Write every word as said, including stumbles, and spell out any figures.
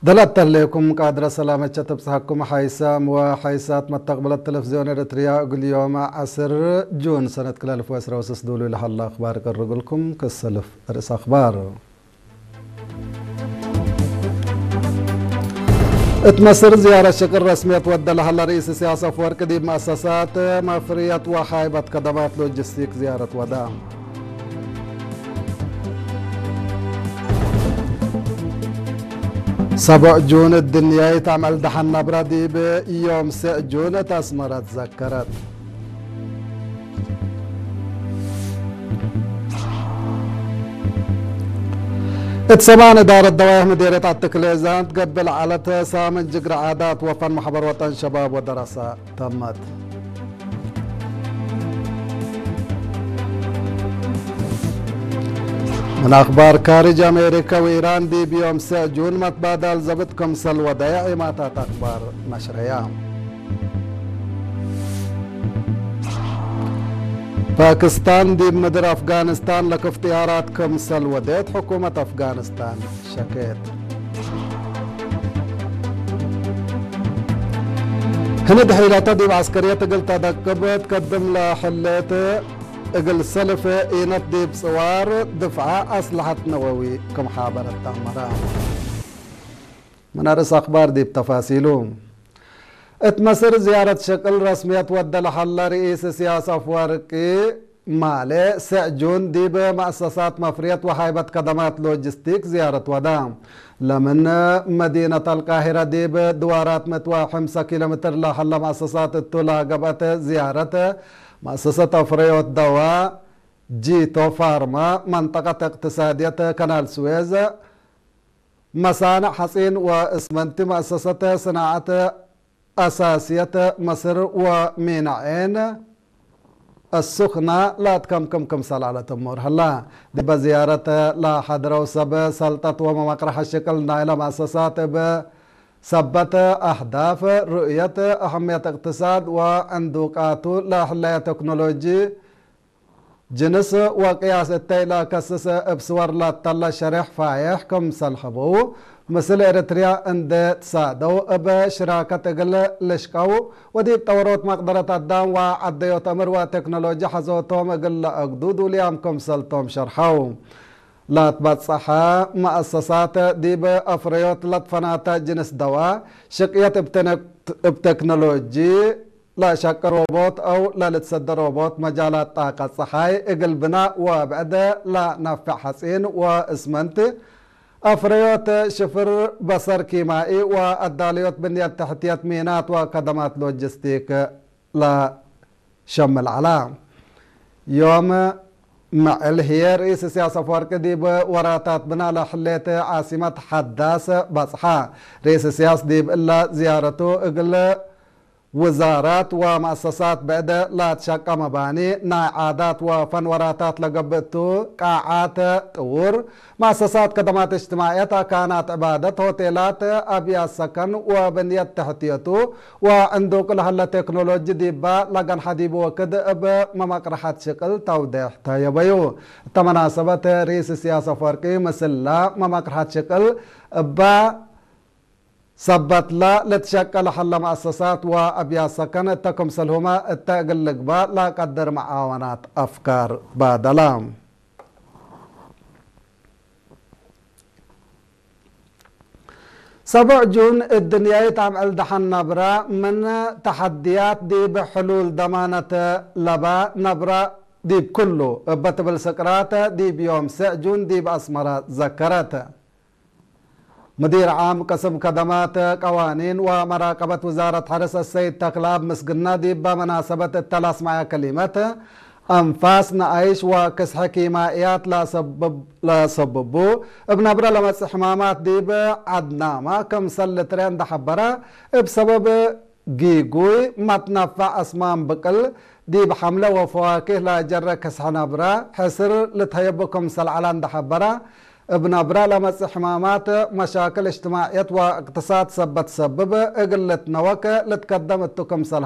دلت لكم قادر سلامة تبصحكم حيسام وحيسات مستقبل التلفزيون الرياء اليوم عصر جون سنة كل ألف وعشرة وستة لها الله أخبارك الرجلكم كالسلف رئيس أخبار اتمسر زيارة شكل رسمية تودى لها رئيس سياسة فورك دي مؤسسات مفرية وحايبة خدمات لوجستيك زيارة وداع سبع جون الدنيا تعمل دحن برادي بيوم سع جون تسمرت ذكرت اتسبان إدارة دوائح مديرية التكليزان تقبل على تسامن جقر عادات وفن محبر وطن شباب ودراسة تمت من أخبار خارج أمريكا وإيران دي بيوم سع جون متبادل زبطكم سل ودايع إماتات أخبار نشرية باكستان دي بمدر أفغانستان لك افتياراتكم سل وديت حكومة أفغانستان شكيت هند حيلات دي بعسكرية تقل تدقبت تقدم لحلات اقل سلف اينت دي بصوار دفعة أسلحة نووي كم حابر التعمران من أرس أخبار دي بتفاصيلهم اتمسر زيارة شكل رسمية ودى لحل رئيس سياسة فوركي مالي سعجون دي بمؤسسات مفرية وحايبة خدمات لوجستيك زيارة ودام لمن مدينة القاهرة دي بدوارات متوا خمسة كيلومتر لحل مؤسسات التولا قبت زيارة مؤسسة فريوت دواء جيتو فارما منطقة اقتصادية كنال سويز مصانع حصين واسمنت مؤسسة صناعة أساسية مصر ومينعين السخنة لا تكم كم كم سال على تمور هلا دي بزيارة لا حضروا سب سلطة ومقرح الشكل نايلة مؤسسات بسبت أهداف رؤية أهمية اقتصاد واندوقات لا حلاية تكنولوجي جنس وقياس التيلا كسس بسور لا تلا شرح فايح كم سالحبو مثل إريتريا عند تصادوا بشراكة قل لشكاو ودي بتوروت مقدرة الدام وعديو تمر وتكنولوجيا حزوتهم قل أقدود وليامكم سلطهم شرحاو لا تبتصحى مؤسسات دي بأفريوت لطفنات جنس دواء شقية بتكنولوجي لا شك روبوت أو لا لتصد روبوت مجالات طاقة صحاي اقل بناء وبعد لا نفع حسين واسمنت أفريوت شفر بصر كيمائي والداليوت بنية تحتيات مينات وخدمات لوجستيك لا شم العلام يوم مع الهي رئيس سياسة فورك دي بوراتات بنا لحليت عاصمة حداث بصحة رئيس سياسة دي بإلا زيارته اقل وزارات ومؤسسات بعد لا تشكى مباني ناعادات وفنوراتات لقبتو قاعات طور مؤسسات خدمات اجتماعية كانت عبادة هوتيلات أبيات سكن وبنية تحتيته وعنده كل هلا تكنولوجي ديبا لغن حديب وكد بمقرحات شكل توضيح تايبيو تمناسبة رئيس سياسة فوركي مسلا ممقرحات شكل با سبت لا لتشكل حل مؤسسات وأبيات سكن تكم سلهما التاقل لقباء لا قدر معاونات أفكار بادلام سبع جون الدنيا تعمل دحن نبرة من تحديات دي بحلول ضمانة لبا نبرة دي بكله بتبل سكرات دي بيوم سع جون دي بأسمرات ذكرات مدير عام قسم خدمات قوانين ومراقبة وزارة حرس السيد تقلاب مسقنا دي بمناسبة التلاس مع كلمة أنفاس نعيش وكسح كيمائيات لا سبب لا سببو ابن أبرا لما حمامات دي بعدنامة كم سلترين دحبرا بسبب جيجوي ما تنفع أسمام بقل دي بحملة وفواكه لا جرى كسح نبرا حسر لتهيبكم سلعلان دحبرا ابن أبرا لما حمامات مشاكل اجتماعية واقتصاد سبت سبب اقلت نوك لتقدمت كم